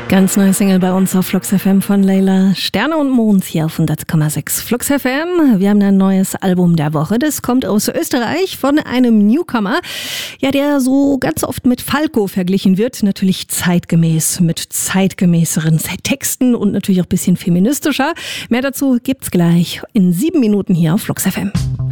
Ganz neue Single bei uns auf Flux FM von Layla. Sterne und Mond hier auf 100,6 Flux FM. Wir haben ein neues Album der Woche. Das kommt aus Österreich von einem Newcomer, ja, der so ganz oft mit Falco verglichen wird. Natürlich zeitgemäß, mit zeitgemäßeren Texten und natürlich auch ein bisschen feministischer. Mehr dazu gibt's gleich in 7 Minuten hier auf Flux FM.